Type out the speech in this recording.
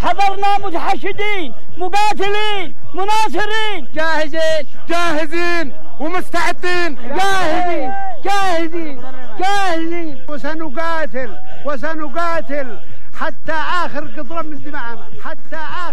حضرنا متحشدين مقاتلين مناصرين، جاهزين ومستعدين، جاهزين وسنقاتل حتى آخر قطرة من دماءنا، حتى آخر